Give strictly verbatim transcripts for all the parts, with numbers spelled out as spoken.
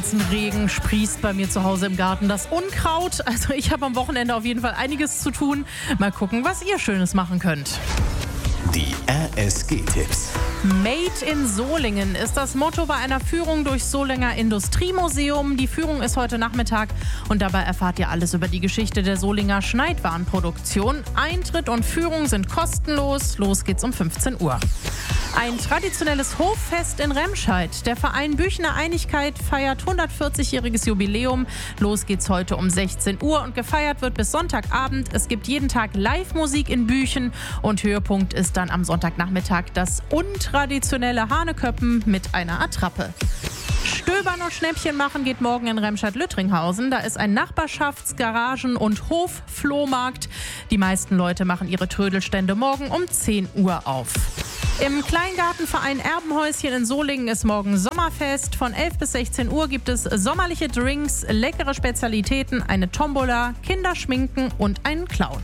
Regen sprießt bei mir zu Hause im Garten das Unkraut. Also ich habe am Wochenende auf jeden Fall einiges zu tun. Mal gucken, was ihr Schönes machen könnt. Die R S G-Tipps. Made in Solingen ist das Motto bei einer Führung durchs Solinger Industriemuseum. Die Führung ist heute Nachmittag und dabei erfahrt ihr alles über die Geschichte der Solinger Schneidwarenproduktion. Eintritt und Führung sind kostenlos. Los geht's um fünfzehn Uhr. Ein traditionelles Hoffest in Remscheid. Der Verein Büchner Einigkeit feiert hundertvierzigjähriges Jubiläum. Los geht's heute um sechzehn Uhr und gefeiert wird bis Sonntagabend. Es gibt jeden Tag Live-Musik in Büchen und Höhepunkt ist dann am Sonntagnachmittag das untraditionelle Haneköppen mit einer Attrappe. Stöbern und Schnäppchen machen geht morgen in Remscheid-Lüttringhausen. Da ist ein Nachbarschafts-, Garagen- und Hof-Flohmarkt. Die meisten Leute machen ihre Trödelstände morgen um zehn Uhr auf. Im Kleingartenverein Erbenhäuschen in Solingen ist morgen Sommerfest. Von elf bis sechzehn Uhr gibt es sommerliche Drinks, leckere Spezialitäten, eine Tombola, Kinderschminken und einen Clown.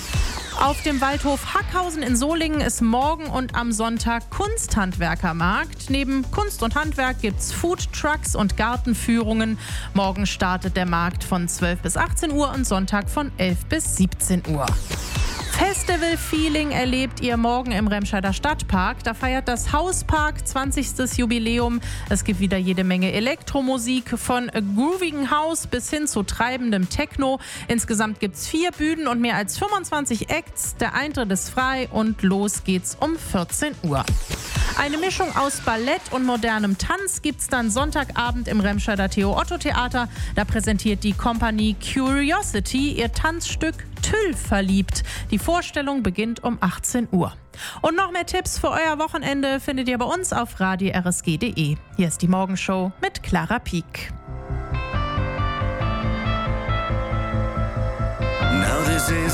Auf dem Waldhof Hackhausen in Solingen ist morgen und am Sonntag Kunsthandwerkermarkt. Neben Kunst und Handwerk gibt's Foodtrucks und Gartenführungen. Morgen startet der Markt von zwölf bis achtzehn Uhr und Sonntag von elf bis siebzehn Uhr. Festival-Feeling erlebt ihr morgen im Remscheider Stadtpark. Da feiert das Hauspark zwanzigstes Jubiläum. Es gibt wieder jede Menge Elektromusik, von groovigen House bis hin zu treibendem Techno. Insgesamt gibt es vier Bühnen und mehr als fünfundzwanzig Acts. Der Eintritt ist frei und los geht's um vierzehn Uhr. Eine Mischung aus Ballett und modernem Tanz gibt's dann Sonntagabend im Remscheider Theo-Otto-Theater. Da präsentiert die Kompanie Curiosity ihr Tanzstück Tüll verliebt. Die Vorstellung beginnt um achtzehn Uhr. Und noch mehr Tipps für euer Wochenende findet ihr bei uns auf radio r s g punkt d e. Hier ist die Morgenshow mit Clara Pieck. Now this is